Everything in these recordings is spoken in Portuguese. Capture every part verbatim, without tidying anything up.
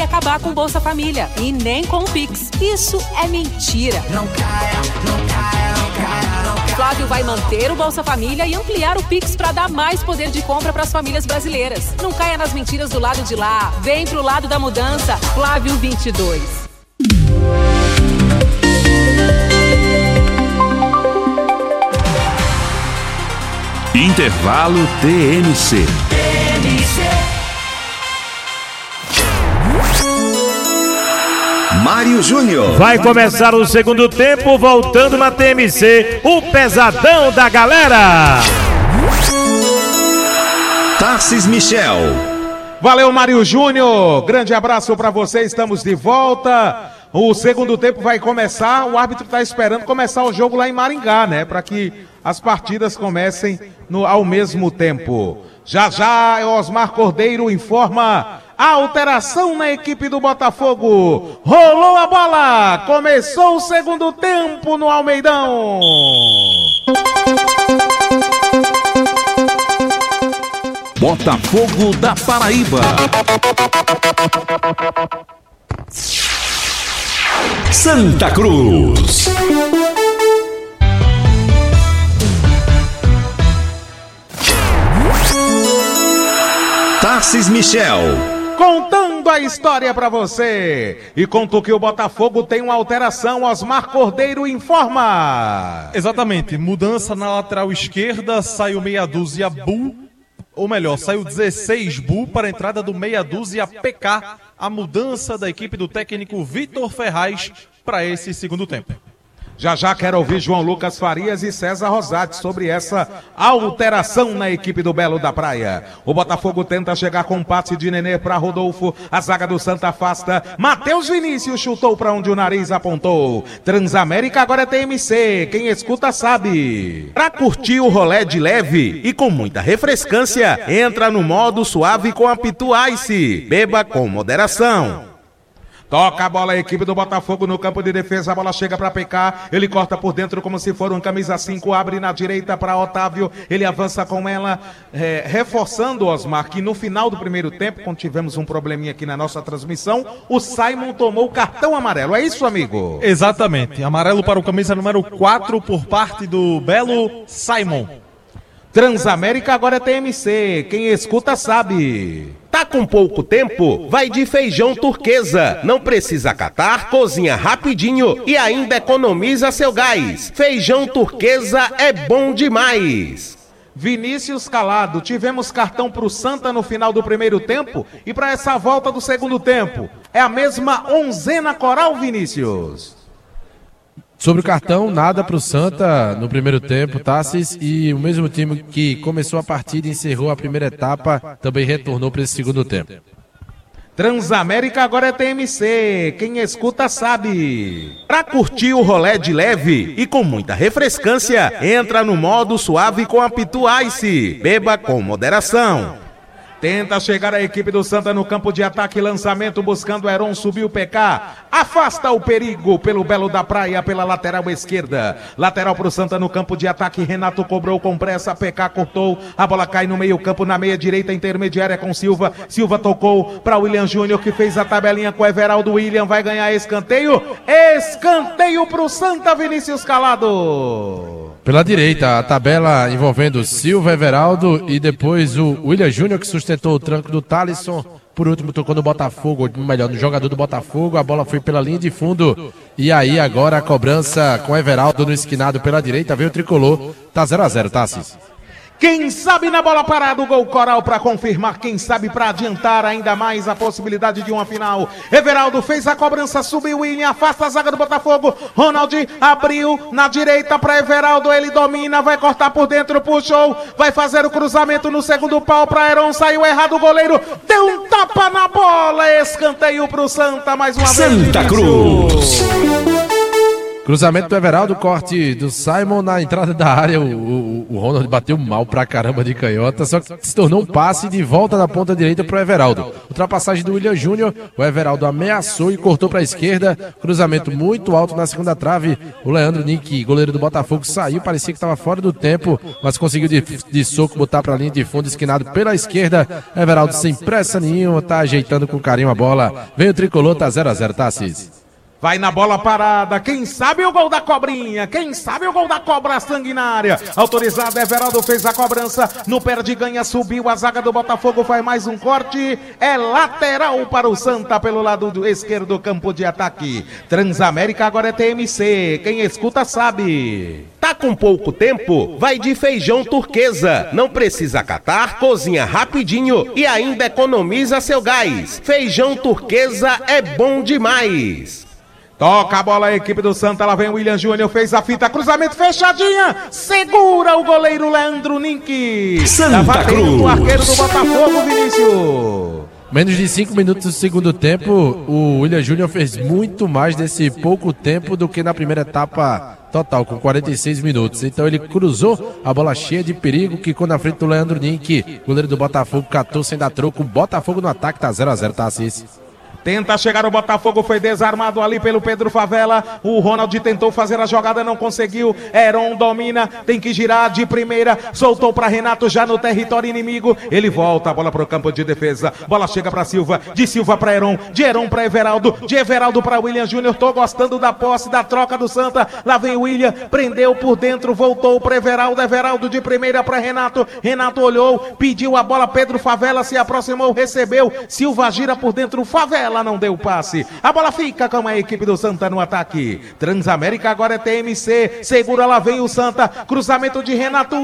acabar com o Bolsa Família e nem com o Pix. Isso é mentira. Não caia, não caia, não caia, não caia. Flávio vai manter o Bolsa Família e ampliar o Pix para dar mais poder de compra para as famílias brasileiras. Não caia nas mentiras do lado de lá. Vem pro lado da mudança. Flávio vinte e dois. Intervalo T M C. T M C. Mário Júnior. Vai começar o segundo tempo, voltando na T M C, o pesadão da galera. Tarcis Michel. Valeu, Mário Júnior. Grande abraço para você, estamos de volta. O segundo tempo vai começar, o árbitro está esperando começar o jogo lá em Maringá, né? Para que as partidas comecem no, ao mesmo tempo. Já já, Osmar Cordeiro informa a alteração na equipe do Botafogo. Rolou a bola, começou o segundo tempo no Almeidão. Botafogo da Paraíba. Santa Cruz. Tarcis Michel. Contando a história pra você. E conto que o Botafogo tem uma alteração. Osmar Cordeiro informa. Exatamente, mudança na lateral esquerda, saiu meia dúzia Bu, ou melhor, saiu dezesseis Bu para a entrada do meia dúzia P K, a mudança da equipe do técnico Vitor Ferraz para esse segundo tempo. Já já quero ouvir João Lucas Farias e César Rosati sobre essa alteração na equipe do Belo da Praia. O Botafogo tenta chegar com um passe de Nenê para Rodolfo, a zaga do Santa afasta. Matheus Vinícius chutou para onde o nariz apontou. Transamérica agora é T M C, quem escuta sabe. Pra curtir o rolé de leve e com muita refrescância, entra no modo suave com a Pitu Ice. Beba com moderação. Toca a bola a equipe do Botafogo no campo de defesa, a bola chega para P K, ele corta por dentro como se for um camisa cinco, abre na direita para Otávio, ele avança com ela, é, reforçando, Osmar, que no final do primeiro tempo, quando tivemos um probleminha aqui na nossa transmissão, o Simon tomou o cartão amarelo, é isso, amigo? Exatamente, amarelo para o camisa número quatro por parte do Belo Simon. Transamérica agora é T M C, quem escuta sabe. Tá com pouco tempo? Vai de feijão turquesa. Não precisa catar, cozinha rapidinho e ainda economiza seu gás. Feijão turquesa é bom demais. Vinícius calado, tivemos cartão pro Santa no final do primeiro tempo e para essa volta do segundo tempo. É a mesma onzena coral, Vinícius. Sobre o cartão, nada para o Santa no primeiro tempo, Tarcis, e o mesmo time que começou a partida e encerrou a primeira etapa também retornou para esse segundo tempo. Transamérica agora é T M C, quem escuta sabe. Pra curtir o rolé de leve e com muita refrescância, entra no modo suave com a Pitu Ice. Beba com moderação. Tenta chegar a equipe do Santa no campo de ataque, lançamento buscando Heron, subiu o P K, afasta o perigo pelo Belo da Praia, pela lateral esquerda, lateral pro Santa no campo de ataque, Renato cobrou com pressa, P K cortou, a bola cai no meio campo, na meia direita intermediária com Silva, Silva tocou para William Júnior que fez a tabelinha com Everaldo, William vai ganhar escanteio, escanteio pro Santa, Vinícius Calado. Pela direita, a tabela envolvendo Silva, Everaldo e depois o William Júnior que sustentou o tranco do Thalisson. Por último, tocou no Botafogo, melhor, no jogador do Botafogo. A bola foi pela linha de fundo. E aí agora a cobrança com Everaldo no esquinado pela direita. Veio o tricolor. Tá zero a zero, Tarcis. Quem sabe na bola parada, o gol coral para confirmar, quem sabe para adiantar ainda mais a possibilidade de uma final. Everaldo fez a cobrança, subiu, William, afasta a zaga do Botafogo. Ronald abriu na direita para Everaldo, ele domina, vai cortar por dentro, puxou, vai fazer o cruzamento no segundo pau para Heron, saiu errado o goleiro, deu um tapa na bola, escanteio pro Santa, mais uma Santa vez. Santa Cruz. Cruzamento do Everaldo, corte do Simon na entrada da área. O, o, o Ronald bateu mal pra caramba de canhota, só que se tornou um passe de volta na ponta direita pro Everaldo. Ultrapassagem do William Júnior, o Everaldo ameaçou e cortou pra esquerda. Cruzamento muito alto na segunda trave. O Leandro Nick, goleiro do Botafogo, saiu, parecia que estava fora do tempo, mas conseguiu de, de soco botar pra linha de fundo, esquinado pela esquerda. Everaldo sem pressa nenhuma, tá ajeitando com carinho a bola. Vem o tricolor, tá zero a zero, tá, Assis? Vai na bola parada, quem sabe o gol da cobrinha, quem sabe o gol da cobra sanguinária. Autorizado, Everaldo fez a cobrança, no perde ganha, subiu a zaga do Botafogo, faz mais um corte, é lateral para o Santa pelo lado do esquerdo do campo de ataque. Transamérica agora é T M C, quem escuta sabe. Tá com pouco tempo? Vai de feijão turquesa. Não precisa catar, cozinha rapidinho e ainda economiza seu gás. Feijão turquesa é bom demais. Toca a bola a equipe do Santa, lá vem o William Júnior, fez a fita, cruzamento fechadinha, segura o goleiro Leandro Ninck. Santa Cruz. O arqueiro do Botafogo, Vinícius. Menos de cinco minutos do segundo tempo, o William Júnior fez muito mais nesse pouco tempo do que na primeira etapa total, com quarenta e seis minutos. Então ele cruzou a bola cheia de perigo, quicou na frente do Leandro Ninck, goleiro do Botafogo, catou sem dar troco, Botafogo no ataque, tá zero a zero, tá, Assis? Tenta chegar o Botafogo, foi desarmado ali pelo Pedro Favela. O Ronald tentou fazer a jogada, não conseguiu. Heron domina, tem que girar de primeira. Soltou para Renato já no território inimigo. Ele volta a bola para o campo de defesa. Bola chega para Silva, de Silva para Heron, de Heron para Everaldo, de Everaldo para William Júnior. Tô gostando da posse, da troca do Santa. Lá vem o William, prendeu por dentro, voltou para Everaldo. Everaldo de primeira para Renato. Renato olhou, pediu a bola. Pedro Favela se aproximou, recebeu. Silva gira por dentro, Favela não deu passe, a bola fica com a equipe do Santa no ataque. Transamérica agora é T M C, segura, lá vem o Santa, cruzamento de Renato,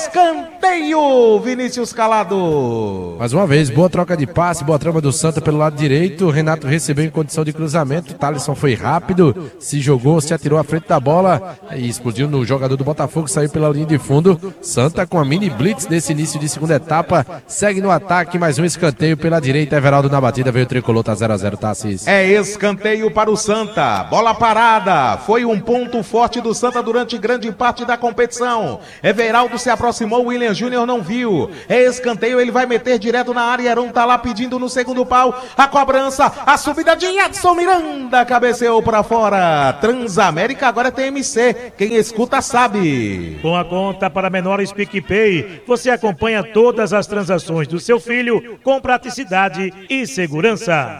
escanteio, Vinícius Calado. Mais uma vez, boa troca de passe, boa trama do Santa pelo lado direito. Renato recebeu em condição de cruzamento, Thalisson foi rápido, se jogou, se atirou à frente da bola e explodiu no jogador do Botafogo, saiu pela linha de fundo. Santa com a mini blitz desse início de segunda etapa, segue no ataque, mais um escanteio pela direita. Everaldo na batida, veio o tricolor, tá zero a zero, tá, Assis? É escanteio para o Santa, bola parada, foi um ponto forte do Santa durante grande parte da competição. Everaldo se aproximou, William Júnior não viu, é escanteio, ele vai meter direto na área. Heron tá lá pedindo no segundo pau, a cobrança, a subida de Edson Miranda, cabeceou para fora. Transamérica agora é T M C, quem escuta sabe. Com a conta para menores PicPay, você acompanha todas as transações do seu filho com praticidade e segurança.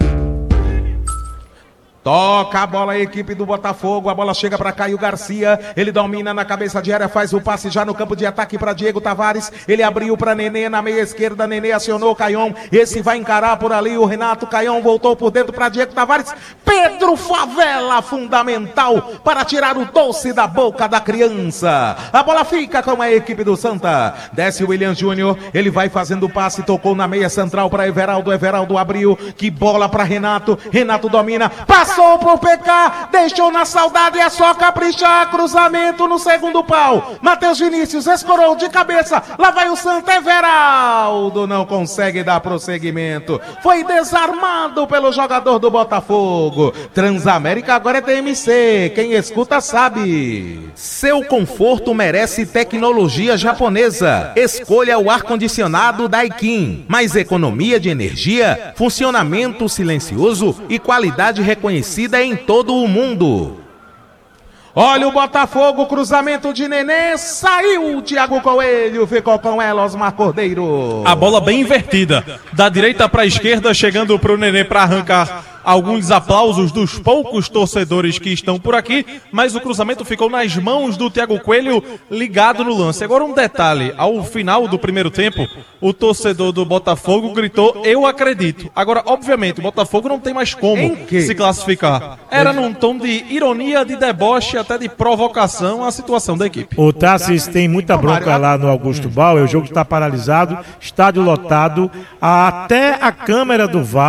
Toca a bola a equipe do Botafogo, a bola chega para Caio Garcia, ele domina na cabeça de área, faz o passe já no campo de ataque para Diego Tavares, ele abriu para Nenê na meia esquerda, Nenê acionou o Caion, esse vai encarar por ali o Renato, Caion voltou por dentro para Diego Tavares, Pedro Favela, fundamental para tirar o doce da boca da criança. A bola fica com a equipe do Santa, desce o William Júnior, ele vai fazendo o passe, tocou na meia central para Everaldo, Everaldo abriu, que bola para Renato, Renato domina, passa passou pro P K, deixou na saudade, é só caprichar, cruzamento no segundo pau, Matheus Vinícius escorou de cabeça, lá vai o Santa, Everaldo não consegue dar prosseguimento, foi desarmado pelo jogador do Botafogo. Transamérica agora é T M C, quem escuta sabe. Seu conforto merece tecnologia japonesa, escolha o ar-condicionado Daikin, mais economia de energia, funcionamento silencioso e qualidade reconhecida em todo o mundo. Olha o Botafogo, cruzamento de Nenê, saiu o Thiago Coelho, ficou com ela Osmar Cordeiro. A bola bem invertida, da direita para a esquerda, chegando para o Nenê para arrancar alguns aplausos dos poucos torcedores que estão por aqui, mas o cruzamento ficou nas mãos do Thiago Coelho, ligado no lance. Agora um detalhe, ao final do primeiro tempo, o torcedor do Botafogo gritou, eu acredito. Agora, obviamente, o Botafogo não tem mais como se classificar. Era num tom de ironia, de deboche, até de provocação a situação da equipe. O Tassis tem muita bronca lá no Augusto Bauer, o jogo está paralisado, estádio lotado, até a câmera do V A R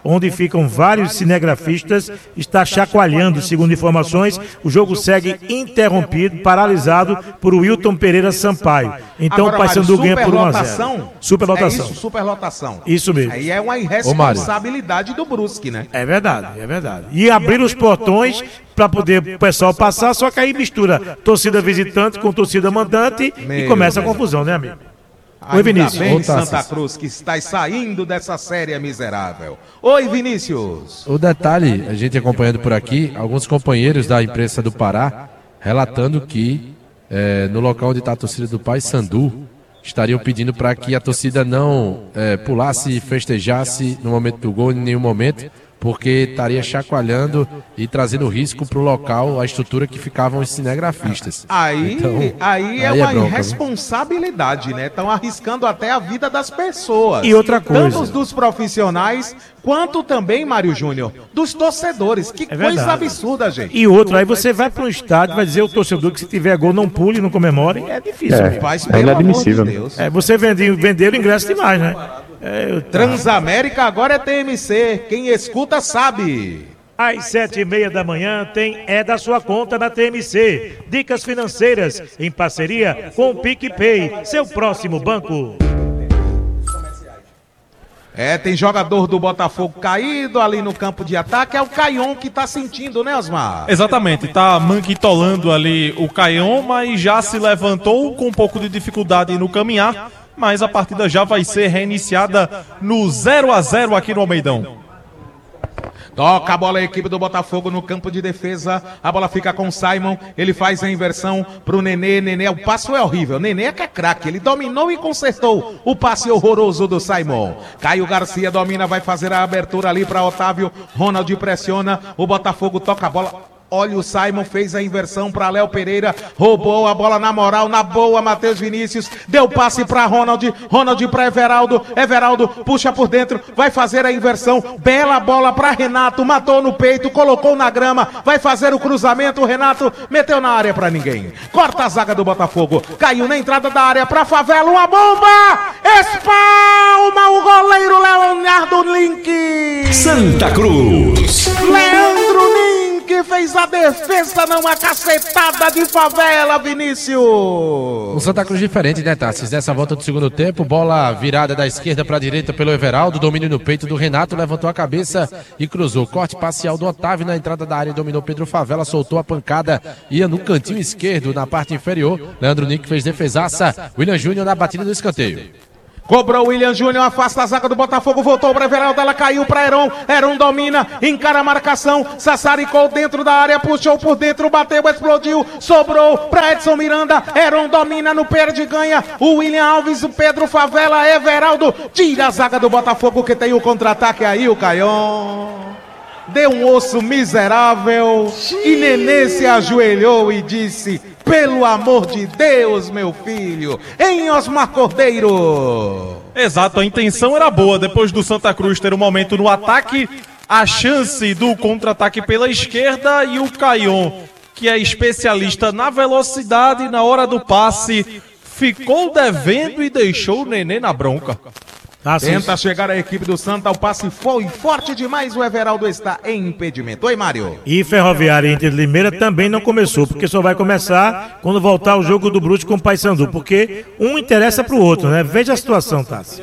onde ficam vários cinegrafistas, está chacoalhando, segundo informações. O jogo segue interrompido, paralisado por Wilton Pereira Sampaio. Então Agora, o Paysandu ganha por um a zero. superlotação? Superlotação. É isso, superlotação. Isso mesmo. Aí é uma irresponsabilidade do Brusque, né? É verdade, é verdade. E abrir os portões para poder o pessoal passar, só que aí mistura torcida visitante com torcida mandante Meu e começa Deus. a confusão, né, amigo? Ainda Oi, Vinícius. bem, Ô, Tassis. Santa Cruz, que está saindo dessa série miserável. Oi, Vinícius. O detalhe, a gente acompanhando por aqui, alguns companheiros da imprensa do Pará relatando que é, no local onde está a torcida do Paysandu estariam pedindo para que a torcida não é, pulasse e festejasse no momento do gol em nenhum momento, porque estaria chacoalhando e trazendo risco para o local, a estrutura que ficavam os cinegrafistas. Aí, Então, aí é aí é uma bronca, irresponsabilidade, né? Estão arriscando até a vida das pessoas. E outra coisa. Tanto dos profissionais, quanto também, Mário Júnior, dos torcedores. Que É coisa verdade. absurda, gente. E outra, aí você vai para um estádio, vai dizer ao torcedor que se tiver gol não pule, não comemore. É difícil. É. amigo. Faz É pelo amor de inadmissível. Deus. É, você vende, vender o ingresso demais, né? É, eu- Transamérica agora é T M C. Quem escuta sabe. Às sete e meia da manhã tem É da Sua Conta na T M C. Dicas financeiras em parceria com o PicPay, seu próximo banco. É, tem jogador do Botafogo caído ali no campo de ataque. É o Caion que tá sentindo, né, Osmar? Exatamente, tá manquitolando ali o Caion, mas já se levantou com um pouco de dificuldade no caminhar, mas a partida já vai ser reiniciada no zero a zero aqui no Almeidão. Toca a bola a equipe do Botafogo no campo de defesa. A bola fica com o Simon. Ele faz a inversão pro Nenê. Nenê, o passe é horrível. Nenê é que é craque. Ele dominou e consertou o passe horroroso do Simon. Caio Garcia domina, vai fazer a abertura ali para Otávio. Ronald pressiona. O Botafogo toca a bola. Olha, o Simon fez a inversão para Léo Pereira, roubou a bola na moral, na boa, Matheus Vinícius, deu passe para Ronald, Ronald para Everaldo, Everaldo puxa por dentro, vai fazer a inversão, bela bola para Renato, matou no peito, colocou na grama, vai fazer o cruzamento, o Renato meteu na área para ninguém. Corta a zaga do Botafogo, caiu na entrada da área para Favela, uma bomba, espalma o goleiro Leonardo Link. Santa Cruz. Leandro Link fez a defesa, não uma cacetada de Favela, Vinícius. Um Santa Cruz diferente, né, Tassis? Nessa volta do segundo tempo, bola virada da esquerda para a direita pelo Everaldo, domínio no peito do Renato, levantou a cabeça e cruzou. Corte parcial do Otávio na entrada da área, dominou Pedro Favela, soltou a pancada, ia no cantinho esquerdo, na parte inferior. Leandro Nick fez defesaça, William Júnior na batida do escanteio. Cobrou o William Júnior, afasta a zaga do Botafogo, voltou para Everaldo, ela caiu para Heron, Heron domina, encara a marcação, sassaricou dentro da área, puxou por dentro, bateu, explodiu, sobrou para Edson Miranda, Heron domina, no perde, ganha, o William Alves, o Pedro Favela, Everaldo, tira a zaga do Botafogo que tem o contra-ataque aí, o Caion. Deu um osso miserável e Nenê se ajoelhou e disse: pelo amor de Deus, meu filho, em Osmar Cordeiro. Exato, a intenção era boa, depois do Santa Cruz ter um momento no ataque, a chance do contra-ataque pela esquerda e o Caion, que é especialista na velocidade e na hora do passe, ficou devendo e deixou o Nenê na bronca. Ah, sim. Tenta chegar a equipe do Santa, o passe foi forte demais, o Everaldo está em impedimento. Oi, Mário. E Ferroviária e Inter de Limeira também não começou, porque só vai começar quando voltar o jogo do Brusque com o Paysandu, porque um interessa pro outro, né? Veja a situação, Tassi.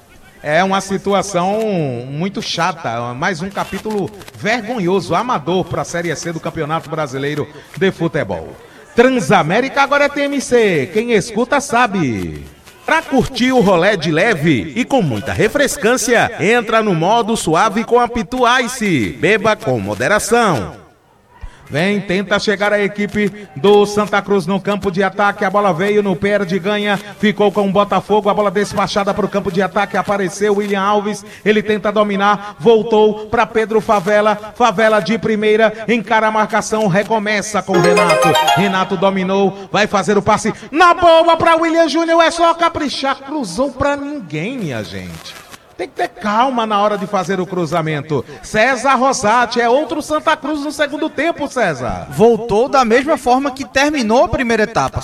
É uma situação muito chata, mais um capítulo vergonhoso, amador para a Série C do Campeonato Brasileiro de Futebol. Transamérica agora é T M C, quem escuta sabe. Para curtir o rolê de leve e com muita refrescância, entra no modo suave com a Pitu Ice. Beba com moderação. Vem, tenta chegar a equipe do Santa Cruz no campo de ataque. A bola veio no perde, ganha. Ficou com o Botafogo. A bola despachada para o campo de ataque. Apareceu o William Alves. Ele tenta dominar. Voltou para Pedro Favela. Favela de primeira. Encara a marcação. Recomeça com o Renato. Renato dominou. Vai fazer o passe na boa para William Júnior. É só caprichar. Cruzou para ninguém, minha gente. Tem que ter calma na hora de fazer o cruzamento. César Rosati, é outro Santa Cruz no segundo tempo, César. Voltou da mesma forma que terminou a primeira etapa.